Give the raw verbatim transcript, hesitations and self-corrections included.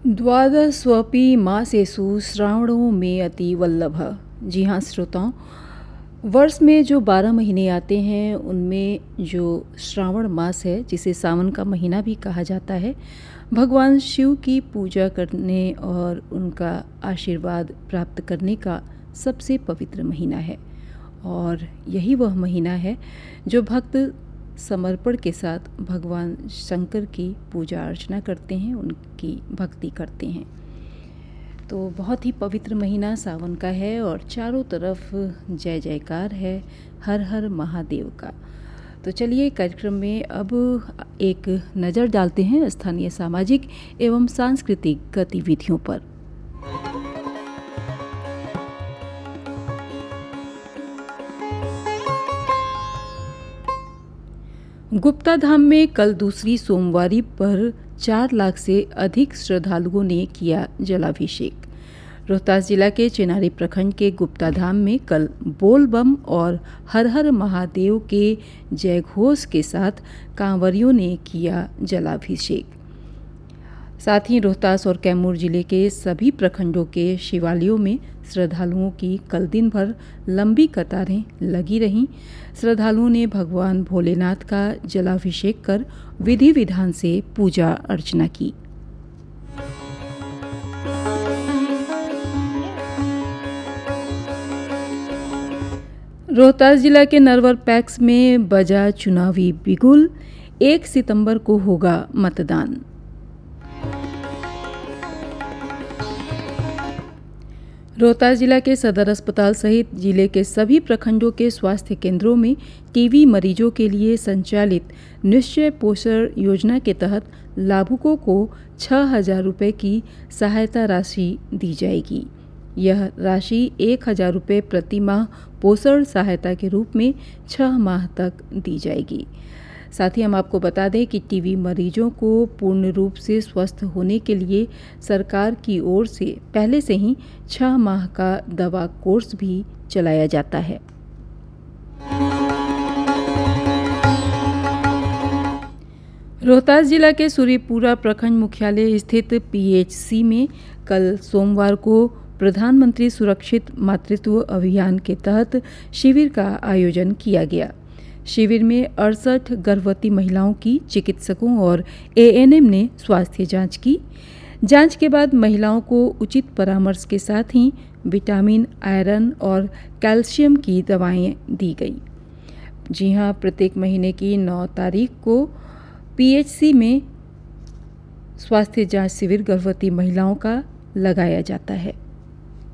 द्वादशवपि मासेषु श्रावणो मे अति वल्लभ। जी हाँ श्रोताओं, वर्ष में जो बारह महीने आते हैं उनमें जो श्रावण मास है, जिसे सावन का महीना भी कहा जाता है, भगवान शिव की पूजा करने और उनका आशीर्वाद प्राप्त करने का सबसे पवित्र महीना है। और यही वह महीना है जो भक्त समर्पण के साथ भगवान शंकर की पूजा अर्चना करते हैं, उनकी भक्ति करते हैं। तो बहुत ही पवित्र महीना सावन का है और चारों तरफ जय जयकार है हर हर महादेव का। तो चलिए कार्यक्रम में अब एक नज़र डालते हैं स्थानीय सामाजिक एवं सांस्कृतिक गतिविधियों पर। गुप्ता धाम में कल दूसरी सोमवारी पर चार लाख से अधिक श्रद्धालुओं ने किया जलाभिषेक। रोहतास जिला के चेनारी प्रखंड के गुप्ता धाम में कल बोल बम और हर हर महादेव के जयघोष के साथ कांवरियों ने किया जलाभिषेक। साथ ही रोहतास और कैमूर जिले के सभी प्रखंडों के शिवालयों में श्रद्धालुओं की कल दिन भर लंबी कतारें लगी रहीं। श्रद्धालुओं ने भगवान भोलेनाथ का जलाभिषेक कर विधि विधान से पूजा अर्चना की। रोहतास जिला के नरवर पैक्स में बजा चुनावी बिगुल, एक सितंबर को होगा मतदान। रोहतास जिला के सदर अस्पताल सहित जिले के सभी प्रखंडों के स्वास्थ्य केंद्रों में टीबी मरीजों के लिए संचालित निश्चय पोषण योजना के तहत लाभुकों को छह हजार रुपये की सहायता राशि दी जाएगी। यह राशि एक हजार रुपये प्रति माह पोषण सहायता के रूप में छह माह तक दी जाएगी। साथ ही हम आपको बता दें कि टीबी मरीजों को पूर्ण रूप से स्वस्थ होने के लिए सरकार की ओर से पहले से ही छह माह का दवा कोर्स भी चलाया जाता है। रोहतास जिला के सूर्यपुरा प्रखंड मुख्यालय स्थित पीएचसी में कल सोमवार को प्रधानमंत्री सुरक्षित मातृत्व अभियान के तहत शिविर का आयोजन किया गया। शिविर में अड़सठ गर्भवती महिलाओं की चिकित्सकों और एएनएम ने स्वास्थ्य जांच की। जांच के बाद महिलाओं को उचित परामर्श के साथ ही विटामिन, आयरन और कैल्शियम की दवाएं दी गई। जी हां, प्रत्येक महीने की नौ तारीख को पीएचसी में स्वास्थ्य जांच शिविर गर्भवती महिलाओं का लगाया जाता है।